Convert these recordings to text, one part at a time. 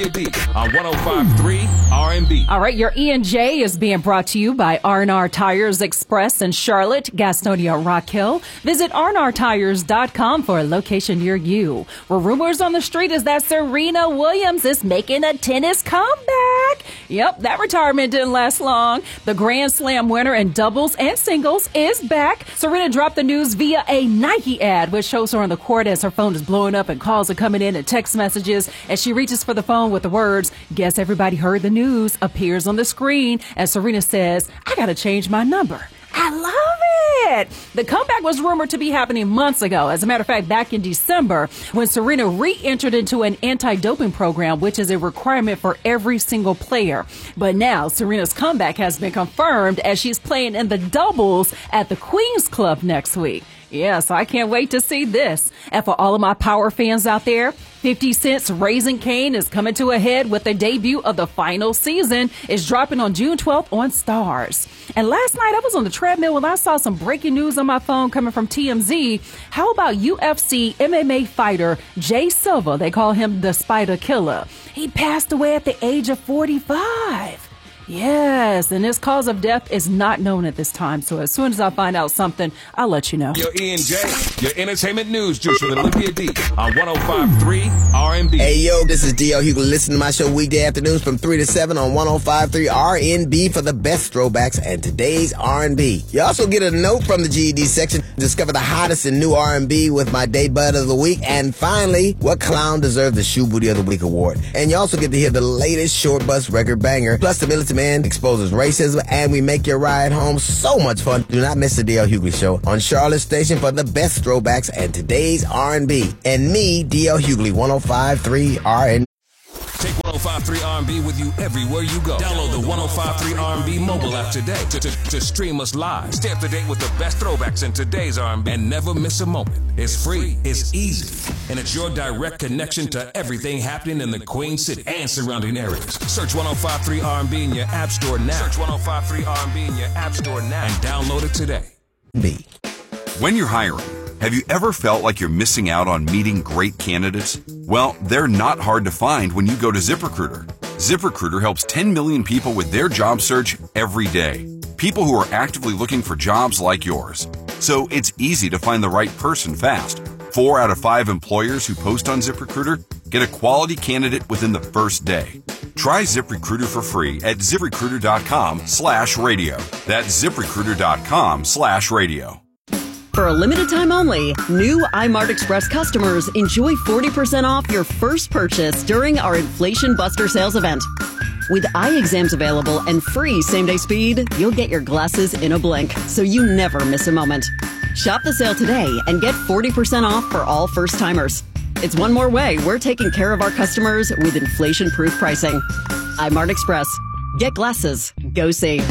On 105.3 R&B. All right, your E&J is being brought to you by R&R Tires Express in Charlotte, Gastonia, Rock Hill. Visit rnrtires.com for a location near you. Well, rumors on the street is that Serena Williams is making a tennis comeback. Yep, that retirement didn't last long. The Grand Slam winner in doubles and singles is back. Serena dropped the news via a Nike ad, which shows her on the court as her phone is blowing up and calls are coming in and text messages. As she reaches for the phone with the words, "Guess everybody heard the news," appears on the screen as Serena says, "I gotta change my number." I love it. The comeback was rumored to be happening months ago. As a matter of fact, back in December, when Serena re-entered into an anti-doping program, which is a requirement for every single player. But now Serena's comeback has been confirmed as she's playing in the doubles at the Queen's Club next week. Yes, I can't wait to see this. And for all of my Power fans out there, 50 Cent's Raising Cane is coming to a head with the debut of the final season. It's dropping on June 12th on Stars. And last night I was on the treadmill when I saw some breaking news on my phone coming from TMZ. How about UFC MMA fighter Jay Silva? They call him the Spider Killer. He passed away at the age of 45. Yes, and his cause of death is not known at this time. So as soon as I find out something, I'll let you know. Your E&J, your entertainment news juice with Olympia D on 105.3 R&B. Hey, yo, this is D.L. Hughley. Listen to my show weekday afternoons from 3 to 7 on 105.3 R&B for the best throwbacks and today's R&B. You also get a note from the GED section. Discover the hottest in new R&B with my Day Bud of the Week. And finally, what clown deserves the Shoe Booty of the Week award. And you also get to hear the latest Short Bus record banger. Plus, the Militant Man exposes racism, and we make your ride home so much fun. Do not miss the D.L. Hughley Show on Charlotte Station for the best throwbacks and today's R&B. And me, D.L. Hughley, 105.3 R&B. Take 105.3 R&B with you everywhere you go. Download the 105.3 R&B mobile app today to stream us live. Stay up to date with the best throwbacks in today's R&B and never miss a moment. It's free, it's easy, and it's your direct connection to everything happening in the Queen City and surrounding areas. Search 105.3 R&B in your app store now. Search 105.3 R&B in your app store now and download it today. When you're hiring, have you ever felt like you're missing out on meeting great candidates? Well, they're not hard to find when you go to ZipRecruiter. ZipRecruiter helps 10 million people with their job search every day. People who are actively looking for jobs like yours. So it's easy to find the right person fast. 4 out of 5 employers who post on ZipRecruiter get a quality candidate within the first day. Try ZipRecruiter for free at ZipRecruiter.com/radio. That's ZipRecruiter.com/radio. For a limited time only, new iMart Express customers enjoy 40% off your first purchase during our Inflation Buster sales event. With eye exams available and free same-day speed, you'll get your glasses in a blink, so you never miss a moment. Shop the sale today and get 40% off for all first-timers. It's one more way we're taking care of our customers with inflation-proof pricing. iMart Express. Get glasses. Go see.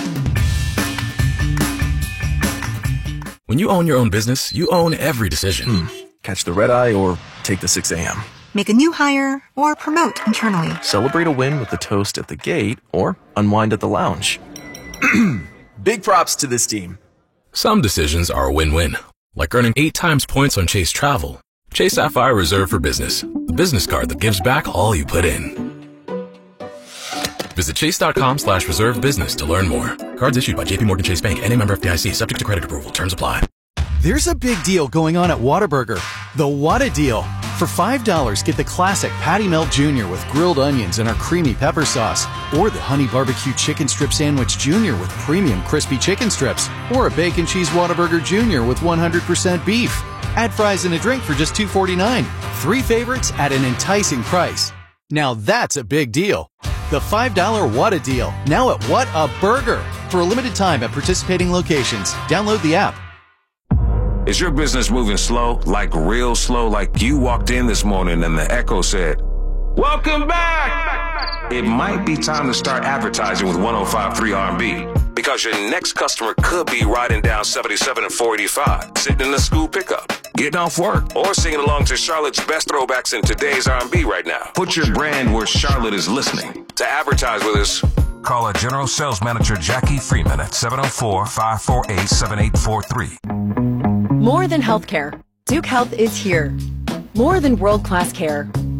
When you own your own business, you own every decision. Catch the red eye or take the 6 a.m. Make a new hire or promote internally. Celebrate a win with a toast at the gate or unwind at the lounge. Big props to this team. Some decisions are a win-win, like earning 8 times points on Chase Travel. Chase Sapphire Reserve for Business, the business card that gives back all you put in. Visit chase.com/reserve business to learn more. Cards issued by JPMorgan Chase Bank and a member FDIC, subject to credit approval. Terms apply. There's a big deal going on at Whataburger. The Whata Deal. For $5, get the classic Patty Melt Jr. with grilled onions and our creamy pepper sauce. Or the Honey Barbecue Chicken Strip Sandwich Jr. with premium crispy chicken strips. Or a Bacon Cheese Whataburger Jr. with 100% beef. Add fries and a drink for just $2.49. 3 favorites at an enticing price. Now that's a big deal. The $5 Whata Deal, now at Whataburger. For a limited time at participating locations. Download the app. Is your business moving slow, like real slow, like you walked in this morning and the echo said, "Welcome back"? It might be time to start advertising with 105.3 R&B, because your next customer could be riding down 77 and 485, sitting in the school pickup, getting off work, or singing along to Charlotte's best throwbacks in today's R&B right now. Put your brand where Charlotte is listening. To advertise with us, call our General Sales Manager Jackie Freeman at 704-548-7843. More than healthcare, Duke Health is here. More than world-class care,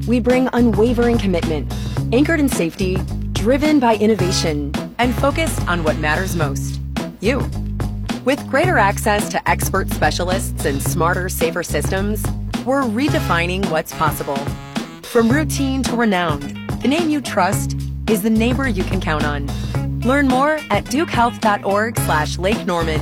We bring unwavering commitment, anchored in safety, driven by innovation, and focused on what matters most, you. With greater access to expert specialists and smarter, safer systems, we're redefining what's possible. From routine to renowned, the name you trust is the neighbor you can count on. Learn more at dukehealth.org/Lake Norman.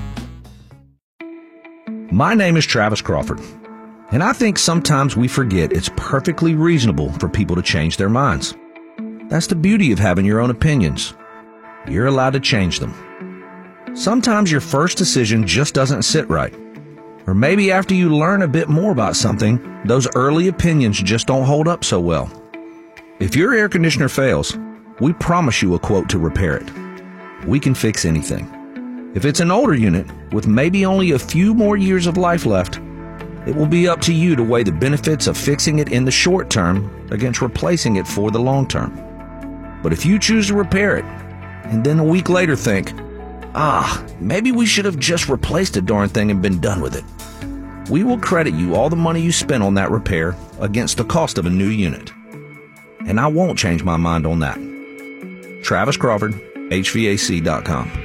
My name is Travis Crawford, and I think sometimes we forget it's perfectly reasonable for people to change their minds. That's the beauty of having your own opinions. You're allowed to change them. Sometimes your first decision just doesn't sit right. Or maybe after you learn a bit more about something, those early opinions just don't hold up so well. If your air conditioner fails, we promise you a quote to repair it. We can fix anything. If it's an older unit with maybe only a few more years of life left, it will be up to you to weigh the benefits of fixing it in the short term against replacing it for the long term. But if you choose to repair it, and then a week later think, maybe we should have just replaced the darn thing and been done with it, we will credit you all the money you spent on that repair against the cost of a new unit. And I won't change my mind on that. Travis Crawford, HVAC.com.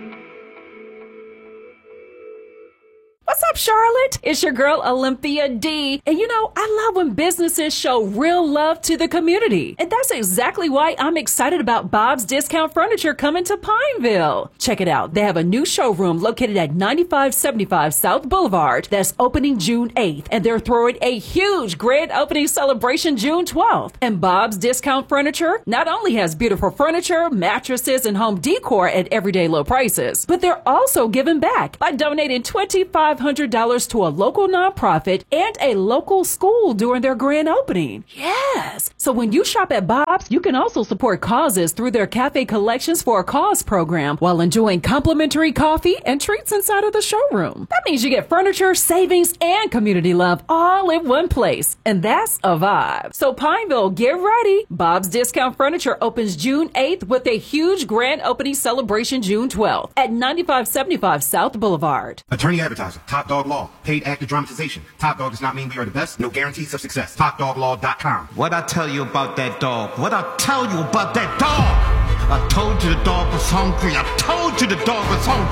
What's up, Charlotte? It's your girl, Olympia D. And I love when businesses show real love to the community. And that's exactly why I'm excited about Bob's Discount Furniture coming to Pineville. Check it out. They have a new showroom located at 9575 South Boulevard that's opening June 8th. And they're throwing a huge grand opening celebration June 12th. And Bob's Discount Furniture not only has beautiful furniture, mattresses, and home decor at everyday low prices, but they're also giving back by donating $2,500 to a local nonprofit and a local school during their grand opening. Yes. So when you shop at Bob's, you can also support causes through their Cafe Collections for a Cause program while enjoying complimentary coffee and treats inside of the showroom. That means you get furniture, savings, and community love all in one place. And that's a vibe. So Pineville, get ready. Bob's Discount Furniture opens June 8th with a huge grand opening celebration June 12th at 9575 South Boulevard. Attorney advertiser, Top Dog Law, paid actor dramatization. Top Dog does not mean we are the best, no guarantees of success. TopDogLaw.com. What I tell you about that dog? What I tell you about that dog? I told you the dog was hungry. I told you the dog was hungry.